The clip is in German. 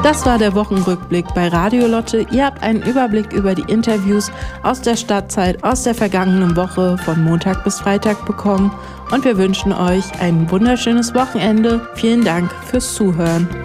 Das war der Wochenrückblick bei Radio Lotte. Ihr habt einen Überblick über die Interviews aus der Stadtzeit aus der vergangenen Woche von Montag bis Freitag bekommen und wir wünschen euch ein wunderschönes Wochenende. Vielen Dank fürs Zuhören.